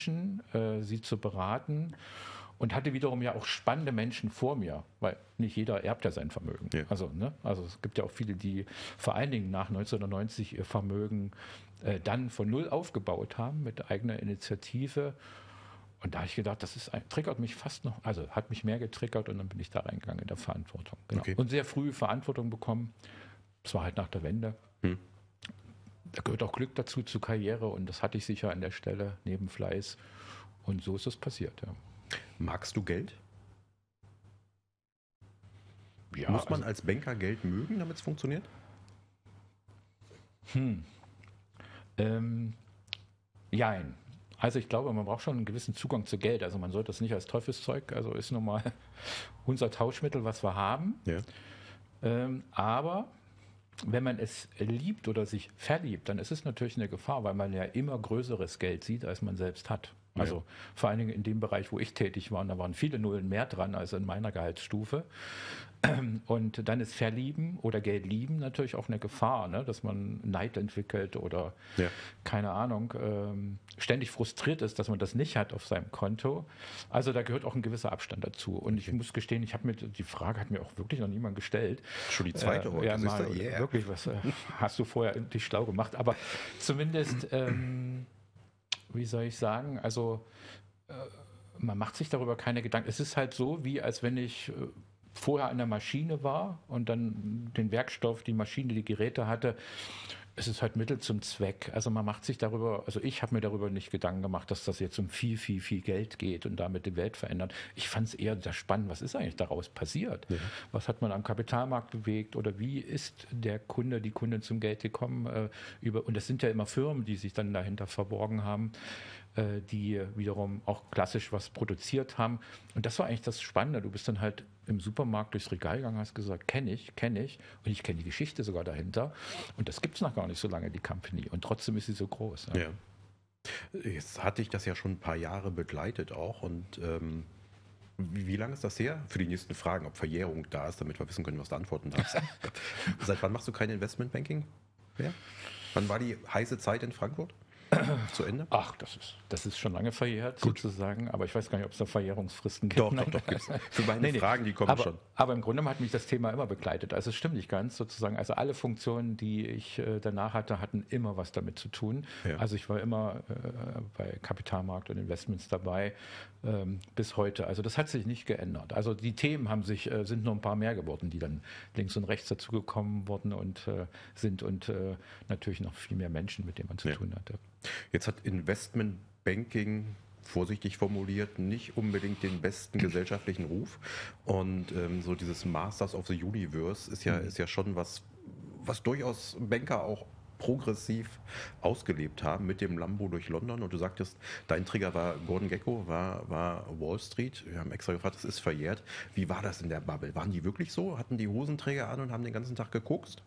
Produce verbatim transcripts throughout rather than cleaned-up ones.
äh, sie zu beraten und hatte wiederum ja auch spannende Menschen vor mir, weil nicht jeder erbt ja sein Vermögen. Ja. Also, ne? Also es gibt ja auch viele, die vor allen Dingen nach neunzehnhundertneunzig ihr Vermögen äh, dann von null aufgebaut haben mit eigener Initiative. Und da habe ich gedacht, das ist ein, triggert mich fast noch, also hat mich mehr getriggert und dann bin ich da reingegangen in der Verantwortung. Genau. Okay. Und sehr früh Verantwortung bekommen. Das war halt nach der Wende. Hm. Da gehört auch Glück dazu, zu Karriere und das hatte ich sicher an der Stelle, neben Fleiß. Und so ist es passiert, ja. Magst du Geld? Ja, Muss man also, als Banker Geld mögen, damit es funktioniert? hm, ähm, jein. Also ich glaube, man braucht schon einen gewissen Zugang zu Geld. Also man sollte das nicht als Teufelszeug, also ist nun mal unser Tauschmittel, was wir haben. Ja. Ähm, aber wenn man es liebt oder sich verliebt, dann ist es natürlich eine Gefahr, weil man ja immer größeres Geld sieht, als man selbst hat. Also Ja. vor allen Dingen in dem Bereich, wo ich tätig war, und da waren viele Nullen mehr dran als in meiner Gehaltsstufe. Und dann ist Verlieben oder Geld lieben natürlich auch eine Gefahr, ne? Dass man Neid entwickelt oder Ja. keine Ahnung, ähm, ständig frustriert ist, dass man das nicht hat auf seinem Konto. Also da gehört auch ein gewisser Abstand dazu. Und ich muss gestehen, ich habe mir die Frage hat mir auch wirklich noch niemand gestellt. Schon die zweite äh, heute. Ja, siehst du? mal, Yeah. wirklich, was äh, hast du vorher dich schlau gemacht? Aber zumindest, ähm, wie soll ich sagen, also äh, man macht sich darüber keine Gedanken. Es ist halt so, wie als wenn ich äh, vorher an der Maschine war und dann den Werkstoff, die Maschine, die Geräte hatte. Es ist halt Mittel zum Zweck. Also man macht sich darüber, also ich habe mir darüber nicht Gedanken gemacht, dass das jetzt um viel, viel, viel Geld geht und damit die Welt verändern. Ich fand es eher sehr spannend, was ist eigentlich daraus passiert? Ja. Was hat man am Kapitalmarkt bewegt oder wie ist der Kunde, die Kundin zum Geld gekommen? Äh, über, und das sind ja immer Firmen, die sich dann dahinter verborgen haben, äh, die wiederum auch klassisch was produziert haben. Und das war eigentlich das Spannende. Du bist dann halt im Supermarkt durchs Regal gegangen, hast gesagt, kenne ich, kenne ich. Und ich kenne die Geschichte sogar dahinter. Und das gibt es noch gar nicht so lange, die Company. Und trotzdem ist sie so groß. Ja. Ja. Jetzt hatte ich das ja schon ein paar Jahre begleitet auch. Und ähm, wie, wie lange ist das her? Für die nächsten Fragen, ob Verjährung da ist, damit wir wissen können, was du antworten darfst. Seit wann machst du kein Investmentbanking mehr? Wann war die heiße Zeit in Frankfurt? Zu Ende? Ach, das ist, das ist schon lange verjährt, Gut. sozusagen. Aber ich weiß gar nicht, ob es da Verjährungsfristen gibt. Doch, doch, Nein. doch, gibt's. Für meine Nee, nee. Fragen, die kommen aber, schon. Aber im Grunde hat mich das Thema immer begleitet. Also es stimmt nicht ganz, sozusagen. Also alle Funktionen, die ich äh, danach hatte, hatten immer was damit zu tun. Ja. Also ich war immer äh, bei Kapitalmarkt und Investments dabei, ähm, bis heute. Also das hat sich nicht geändert. Also die Themen haben sich, äh, sind nur ein paar mehr geworden, die dann links und rechts dazugekommen wurden und äh, sind und äh, natürlich noch viel mehr Menschen, mit denen man zu Ja. tun hatte. Jetzt hat Investmentbanking, vorsichtig formuliert, nicht unbedingt den besten gesellschaftlichen Ruf. Und ähm, so dieses Masters of the Universe ist ja, Mhm. ist ja schon was, was durchaus Banker auch progressiv ausgelebt haben mit dem Lambo durch London. Und du sagtest, dein Trigger war Gordon Gekko, war, war Wall Street. Wir haben extra gefragt, das ist verjährt. Wie war das in der Bubble? Waren die wirklich so? Hatten die Hosenträger an und haben den ganzen Tag gekokst?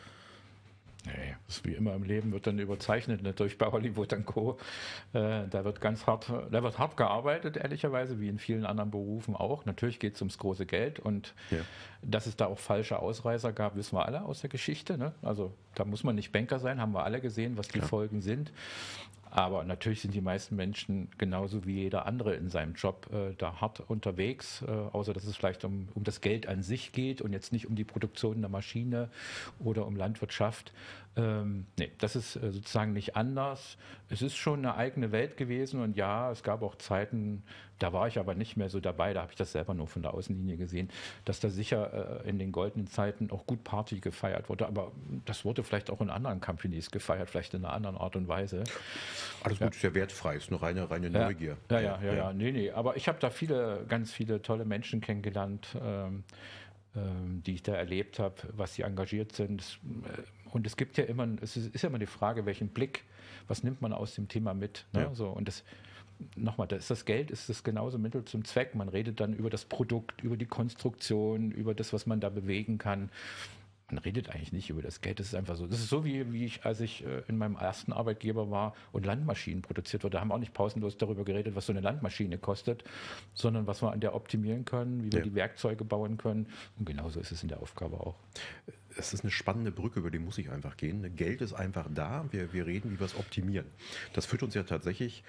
Nee, das ist wie immer im Leben, wird dann überzeichnet, natürlich bei Hollywood und Co. Äh, da wird ganz hart, da wird hart gearbeitet, ehrlicherweise, wie in vielen anderen Berufen auch. Natürlich geht es ums große Geld und Ja. dass es da auch falsche Ausreißer gab, wissen wir alle aus der Geschichte. Ne? Also da muss man nicht Banker sein, haben wir alle gesehen, was die Klar. Folgen sind. Aber natürlich sind die meisten Menschen genauso wie jeder andere in seinem Job äh, da hart unterwegs, äh, außer dass es vielleicht um, um das Geld an sich geht und jetzt nicht um die Produktion der Maschine oder um Landwirtschaft. Ähm, nee, das ist äh, sozusagen nicht anders. Es ist schon eine eigene Welt gewesen und ja, es gab auch Zeiten, da war ich aber nicht mehr so dabei, da habe ich das selber nur von der Außenlinie gesehen, dass da sicher äh, in den goldenen Zeiten auch gut Party gefeiert wurde, aber das wurde vielleicht auch in anderen Companies gefeiert, vielleicht in einer anderen Art und Weise. Alles gut, ist ja wertfrei, ist nur reine, reine Ja. Neugier. Ja, ja, ja, ja, nee, nee, aber ich habe da viele, ganz viele tolle Menschen kennengelernt, ähm, ähm, die ich da erlebt habe, was sie engagiert sind. Und es gibt ja immer, es ist, ist ja immer die Frage, welchen Blick, was nimmt man aus dem Thema mit? Ne? Ja. So, und das, nochmal, da ist das Geld, ist das genauso Mittel zum Zweck. Man redet dann über das Produkt, über die Konstruktion, über das, was man da bewegen kann. Man redet eigentlich nicht über das Geld, das ist einfach so. Das ist so, wie, wie ich, als ich äh, in meinem ersten Arbeitgeber war und Landmaschinen produziert wurde. Da haben wir auch nicht pausenlos darüber geredet, was so eine Landmaschine kostet, sondern was wir an der optimieren können, wie wir Ja. die Werkzeuge bauen können. Und genauso ist es in der Aufgabe auch. Es ist eine spannende Brücke, über die muss ich einfach gehen. Geld ist einfach da, wir, wir reden, wie wir es optimieren. Das führt uns ja tatsächlich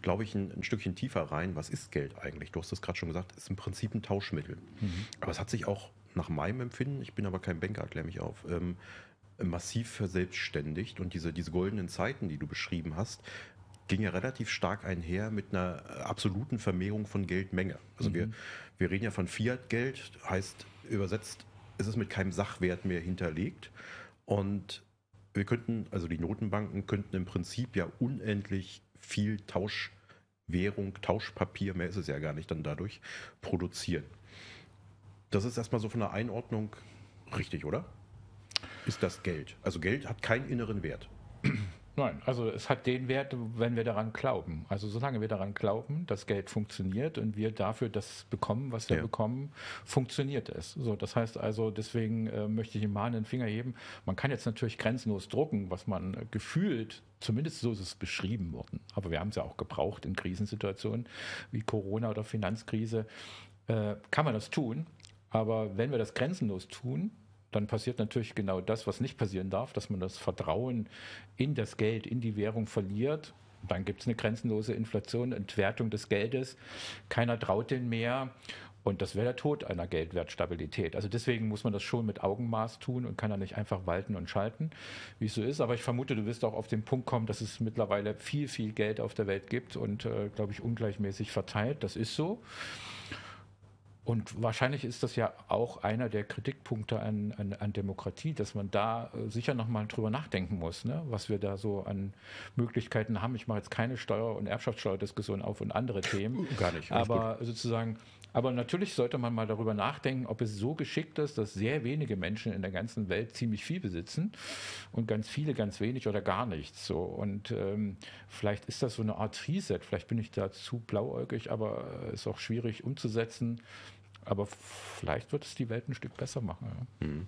glaube ich, ein, ein Stückchen tiefer rein. Was ist Geld eigentlich? Du hast es gerade schon gesagt, ist im Prinzip ein Tauschmittel. Mhm. Aber es hat sich auch nach meinem Empfinden, ich bin aber kein Banker, klär mich auf, ähm, massiv verselbstständigt. Und diese, diese goldenen Zeiten, die du beschrieben hast, ging ja relativ stark einher mit einer absoluten Vermehrung von Geldmenge. Also mhm. wir, wir reden ja von Fiat-Geld, heißt übersetzt, es ist mit keinem Sachwert mehr hinterlegt. Und wir könnten, also die Notenbanken könnten im Prinzip ja unendlich viel Tauschwährung, Tauschpapier, mehr ist es ja gar nicht dann dadurch, produzieren. Das ist erstmal so von der Einordnung richtig, oder? Ist das Geld? Also Geld hat keinen inneren Wert. Nein, also es hat den Wert, wenn wir daran glauben. Also solange wir daran glauben, dass Geld funktioniert und wir dafür das bekommen, was wir ja. bekommen, funktioniert es. So, das heißt also, deswegen äh, möchte ich ihm mal einen Finger heben. Man kann jetzt natürlich grenzenlos drucken, was man äh, gefühlt, zumindest so ist es beschrieben worden, aber wir haben es ja auch gebraucht in Krisensituationen wie Corona oder Finanzkrise, äh, kann man das tun. Aber wenn wir das grenzenlos tun, dann passiert natürlich genau das, was nicht passieren darf, dass man das Vertrauen in das Geld, in die Währung verliert. Dann gibt es eine grenzenlose Inflation, Entwertung des Geldes. Keiner traut den mehr. Und das wäre der Tod einer Geldwertstabilität. Also deswegen muss man das schon mit Augenmaß tun und kann da nicht einfach walten und schalten, wie es so ist. Aber ich vermute, du wirst auch auf den Punkt kommen, dass es mittlerweile viel, viel Geld auf der Welt gibt und, äh, glaube ich, ungleichmäßig verteilt. Das ist so. Und wahrscheinlich ist das ja auch einer der Kritikpunkte an, an, an Demokratie, dass man da sicher nochmal drüber nachdenken muss, ne? Was wir da so an Möglichkeiten haben. Ich mache jetzt keine Steuer- und Erbschaftssteuerdiskussion auf und andere Themen. Gar nicht. Aber gut. sozusagen, aber natürlich sollte man mal darüber nachdenken, ob es so geschickt ist, dass sehr wenige Menschen in der ganzen Welt ziemlich viel besitzen und ganz viele ganz wenig oder gar nichts. So. Und ähm, vielleicht ist das so eine Art Reset. Vielleicht bin ich da zu blauäugig, aber es ist auch schwierig umzusetzen. Aber vielleicht wird es die Welt ein Stück besser machen. Ja. Hm.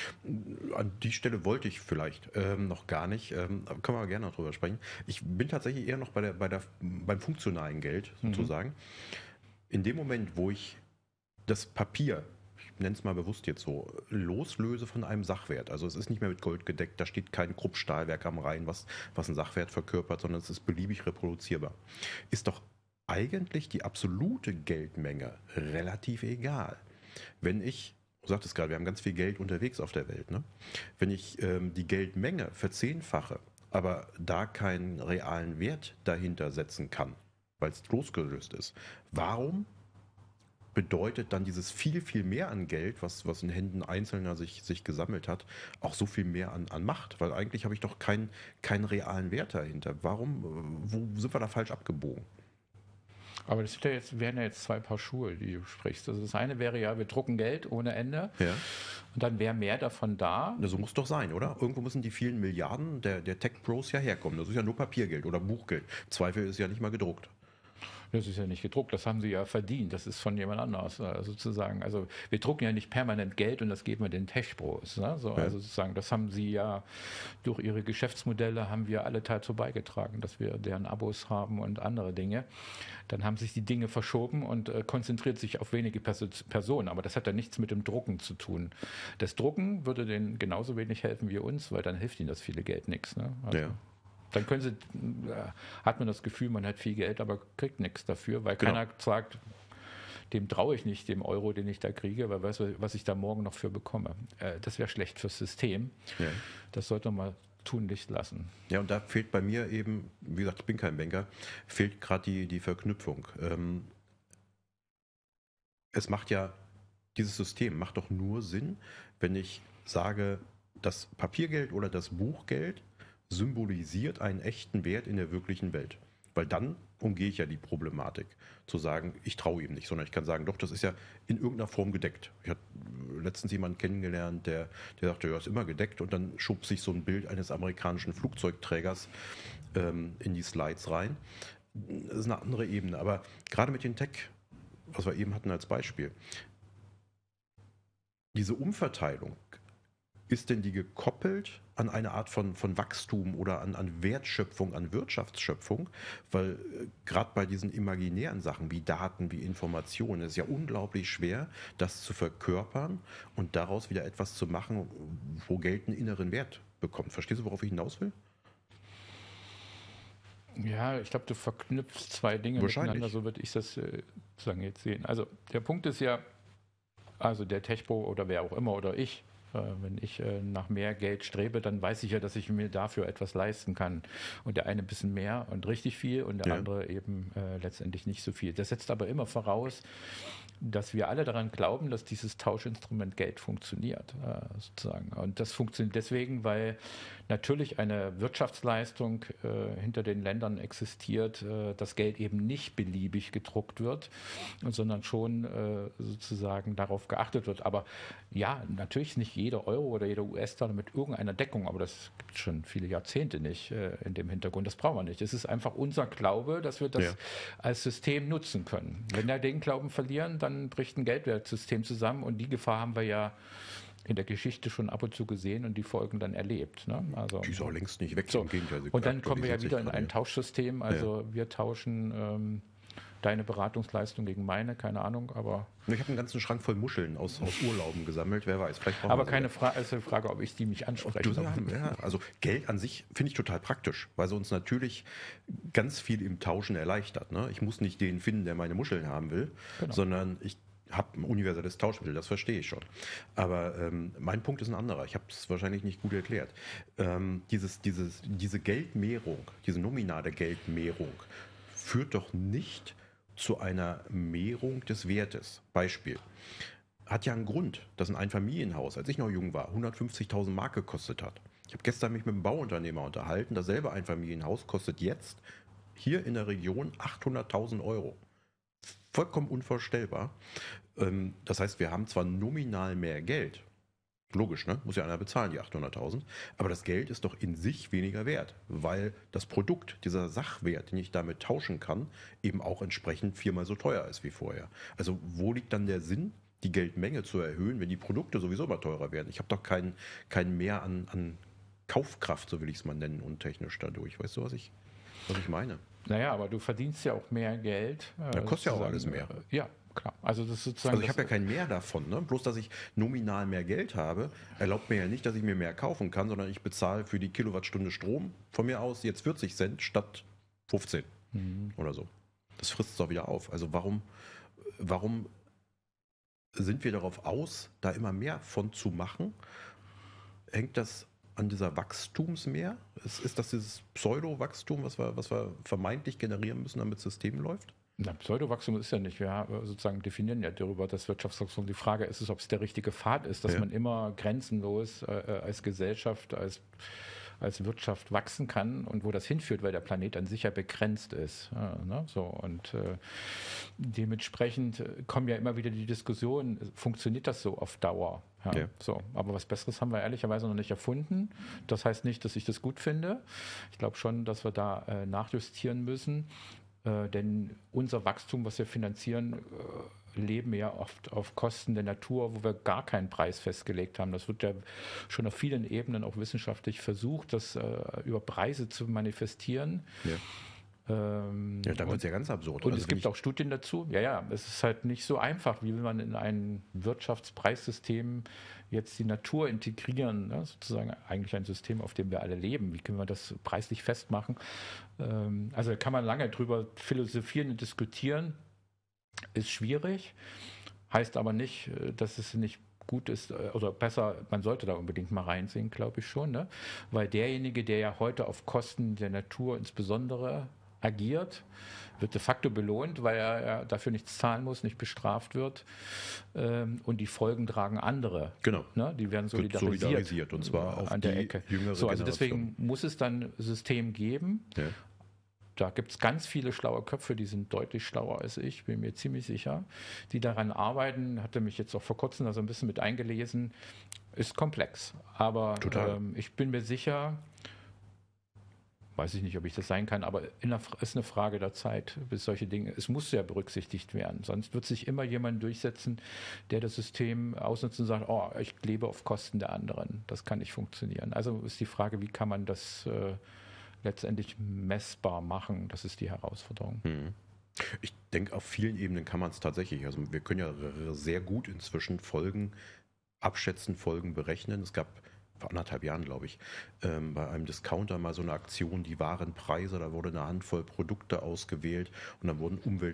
An die Stelle wollte ich vielleicht ähm, noch gar nicht, ähm, aber können wir gerne noch drüber sprechen. Ich bin tatsächlich eher noch bei der, bei der, beim funktionalen Geld sozusagen. Mhm. In dem Moment, wo ich das Papier, ich nenne es mal bewusst jetzt so, loslöse von einem Sachwert, also es ist nicht mehr mit Gold gedeckt, da steht kein Kruppstahlwerk am Rhein, was, was einen Sachwert verkörpert, sondern es ist beliebig reproduzierbar, ist doch eigentlich die absolute Geldmenge relativ egal. Wenn ich, du sagtest gerade, wir haben ganz viel Geld unterwegs auf der Welt, ne? Wenn ich ähm, die Geldmenge verzehnfache, aber da keinen realen Wert dahinter setzen kann, weil es losgelöst ist, warum bedeutet dann dieses viel, viel mehr an Geld, was, was in Händen Einzelner sich, sich gesammelt hat, auch so viel mehr an, an Macht? Weil eigentlich habe ich doch keinen keinen realen Wert dahinter. Warum, wo sind wir da falsch abgebogen? Aber das sind ja jetzt, wären ja jetzt zwei Paar Schuhe, die du sprichst. Also das eine wäre ja, wir drucken Geld ohne Ende. Ja. Und dann wäre mehr davon da. Na, so muss doch sein, oder? Irgendwo müssen die vielen Milliarden der, der Tech-Pros ja herkommen. Das ist ja nur Papiergeld oder Buchgeld. Im Zweifel ist ja nicht mal gedruckt. Das ist ja nicht gedruckt, das haben sie ja verdient, das ist von jemand anders sozusagen. Also wir drucken ja nicht permanent Geld und das geben wir den Tech-Pros. Ne? So, ja. Also sozusagen, das haben sie ja durch ihre Geschäftsmodelle, haben wir alle dazu beigetragen, dass wir deren Abos haben und andere Dinge. Dann haben sich die Dinge verschoben und äh, konzentriert sich auf wenige Pers- Personen, aber das hat ja nichts mit dem Drucken zu tun. Das Drucken würde denen genauso wenig helfen wie uns, weil dann hilft ihnen das viele Geld nichts. Ne? Also, ja. Dann können sie, äh, hat man das Gefühl, man hat viel Geld, aber kriegt nichts dafür, weil genau. keiner sagt, dem traue ich nicht, dem Euro, den ich da kriege, weil weiß, was ich da morgen noch für bekomme. Äh, das wäre schlecht fürs System. Ja. Das sollte man mal tunlichst lassen. Ja, und da fehlt bei mir eben, wie gesagt, ich bin kein Banker, fehlt gerade die, die Verknüpfung. Ähm, es macht ja, dieses System macht doch nur Sinn, wenn ich sage, das Papiergeld oder das Buchgeld symbolisiert einen echten Wert in der wirklichen Welt. Weil dann umgehe ich ja die Problematik, zu sagen, ich traue ihm nicht, sondern ich kann sagen, doch, das ist ja in irgendeiner Form gedeckt. Ich habe letztens jemanden kennengelernt, der, der sagte, ja, ist immer gedeckt, und dann schob sich so ein Bild eines amerikanischen Flugzeugträgers ähm, in die Slides rein. Das ist eine andere Ebene, aber gerade mit den Tech, was wir eben hatten als Beispiel, diese Umverteilung, ist denn die gekoppelt an eine Art von, von Wachstum oder an, an Wertschöpfung, an Wirtschaftsschöpfung? Weil äh, gerade bei diesen imaginären Sachen wie Daten, wie Informationen, ist es ja unglaublich schwer, das zu verkörpern und daraus wieder etwas zu machen, wo Geld einen inneren Wert bekommt. Verstehst du, worauf ich hinaus will? Ja, ich glaube, du verknüpfst zwei Dinge Wahrscheinlich. miteinander, so würde ich das äh, sozusagen jetzt sehen. Also der Punkt ist ja, also der Techbo oder wer auch immer oder ich, äh, wenn ich äh, nach mehr Geld strebe, dann weiß ich ja, dass ich mir dafür etwas leisten kann. Und der eine ein bisschen mehr und richtig viel und der Ja. andere eben äh, letztendlich nicht so viel. Das setzt aber immer voraus, dass wir alle daran glauben, dass dieses Tauschinstrument Geld funktioniert, äh, sozusagen. Und das funktioniert deswegen, weil natürlich eine Wirtschaftsleistung äh, hinter den Ländern existiert, äh, dass Geld eben nicht beliebig gedruckt wird, sondern schon äh, sozusagen darauf geachtet wird. Aber ja, natürlich nicht jeder Euro oder jeder U S-Dollar mit irgendeiner Deckung, aber das gibt es schon viele Jahrzehnte nicht äh, in dem Hintergrund. Das brauchen wir nicht. Es ist einfach unser Glaube, dass wir das Ja. als System nutzen können. Wenn wir den Glauben verlieren, dann bricht ein Geldwertsystem zusammen und die Gefahr haben wir ja in der Geschichte schon ab und zu gesehen und die Folgen dann erlebt. Ne? Also, Die ist auch längst nicht weg, so. im Gegenteil. sie Und dann kommen wir ja aktualisiert sich wieder in gerade, ein ja. Tauschsystem. Also wir tauschen ähm, deine Beratungsleistung gegen meine, keine Ahnung, aber, Ich habe einen ganzen Schrank voll Muscheln aus, aus Urlauben gesammelt, wer weiß. Vielleicht brauchen aber wir sie keine wieder. Frage, also die Frage, ob ich die mich anspreche. Du, ja, ja, also Geld an sich finde ich total praktisch, weil es uns natürlich ganz viel im Tauschen erleichtert. Ne? Ich muss nicht den finden, der meine Muscheln haben will, Genau. sondern ich habe ein universelles Tauschmittel, das verstehe ich schon. Aber ähm, mein Punkt ist ein anderer. Ich habe es wahrscheinlich nicht gut erklärt. Ähm, dieses, dieses, diese Geldmehrung, diese nominale Geldmehrung führt doch nicht zu einer Mehrung des Wertes. Beispiel. Hat ja einen Grund, dass ein Einfamilienhaus, als ich noch jung war, hundertfünfzigtausend Mark gekostet hat. Ich habe gestern mich mit einem Bauunternehmer unterhalten. Dasselbe Einfamilienhaus kostet jetzt hier in der Region achthunderttausend Euro. Vollkommen unvorstellbar. Ähm, Das heißt, wir haben zwar nominal mehr Geld. Logisch, ne? Muss ja einer bezahlen, die achthunderttausend. Aber das Geld ist doch in sich weniger wert, weil das Produkt, dieser Sachwert, den ich damit tauschen kann, eben auch entsprechend viermal so teuer ist wie vorher. Also wo liegt dann der Sinn, die Geldmenge zu erhöhen, wenn die Produkte sowieso immer teurer werden? Ich habe doch keinen kein Mehr an, an Kaufkraft, so will ich es mal nennen, untechnisch dadurch. Weißt du, was ich, was ich meine? Naja, aber du verdienst ja auch mehr Geld. Äh, Ja, kostet ja auch sozusagen, alles mehr. Äh, ja, klar. Also das ist sozusagen. Also ich das, habe ja kein Mehr davon. Ne? Bloß, dass ich nominal mehr Geld habe, erlaubt mir ja nicht, dass ich mir mehr kaufen kann, sondern ich bezahle für die Kilowattstunde Strom von mir aus jetzt vierzig Cent statt fünfzehn Mhm. oder so. Das frisst es doch wieder auf. Also warum, warum sind wir darauf aus, da immer mehr von zu machen? Hängt das an dieser Wachstumsmehr? Ist, ist das dieses Pseudo-Wachstum, was wir, was wir vermeintlich generieren müssen, damit das System läuft? Na, Pseudowachstum ist ja nicht. Wir äh, sozusagen definieren ja darüber das Wirtschaftswachstum. Die Frage ist es, ob es der richtige Pfad ist, dass Ja. man immer grenzenlos äh, äh, als Gesellschaft, als, als Wirtschaft wachsen kann und wo das hinführt, weil der Planet an sich ja begrenzt ist. Ja, ne? So, und äh, dementsprechend äh, kommen ja immer wieder die Diskussionen, äh, funktioniert das so auf Dauer? Ja, Ja. so. Aber was Besseres haben wir ehrlicherweise noch nicht erfunden. Das heißt nicht, dass ich das gut finde. Ich glaube schon, dass wir da äh, nachjustieren müssen. Äh, denn unser Wachstum, was wir finanzieren, äh, leben wir ja oft auf Kosten der Natur, wo wir gar keinen Preis festgelegt haben. Das wird ja schon auf vielen Ebenen auch wissenschaftlich versucht, das äh, über Preise zu manifestieren. Ja. Ähm, Ja, da wird und es ja ganz absurd. und Also es wenn gibt ich- auch Studien dazu. Ja, ja, es ist halt nicht so einfach, wie will man in ein Wirtschaftspreissystem jetzt die Natur integrieren, ne? Sozusagen eigentlich ein System, auf dem wir alle leben. Wie können wir das preislich festmachen? Ähm, also da kann man lange drüber philosophieren und diskutieren. Ist schwierig, heißt aber nicht, äh, dass es nicht gut ist äh, oder besser, man sollte da unbedingt mal reinsehen, glaube ich schon, ne? Weil derjenige, der ja heute auf Kosten der Natur insbesondere agiert, wird de facto belohnt, weil er ja dafür nichts zahlen muss, nicht bestraft wird. Ähm, und die Folgen tragen andere. Genau. Ne? Die werden Wird solidarisiert, solidarisiert, und zwar auf an der die Ecke. jüngere So, also Generation. deswegen muss es dann ein System geben. Ja. Da gibt es ganz viele schlaue Köpfe, die sind deutlich schlauer als ich, bin mir ziemlich sicher, die daran arbeiten. Hatte mich jetzt auch vor kurzem da so ein bisschen mit eingelesen. Ist komplex, aber Total. ähm, ich bin mir sicher, weiß ich nicht, ob ich das sein kann, aber in der, ist eine Frage der Zeit, bis solche Dinge, es muss ja berücksichtigt werden. Sonst wird sich immer jemand durchsetzen, der das System ausnutzt und sagt, oh, ich lebe auf Kosten der anderen. Das kann nicht funktionieren. Also ist die Frage, wie kann man das äh, letztendlich messbar machen? Das ist die Herausforderung. Hm. Ich denke, auf vielen Ebenen kann man es tatsächlich. Also wir können ja r- sehr gut inzwischen Folgen abschätzen, Folgen berechnen. Es gab vor anderthalb Jahren, glaube ich, ähm, bei einem Discounter mal so eine Aktion, die Warenpreise, da wurde eine Handvoll Produkte ausgewählt und dann wurden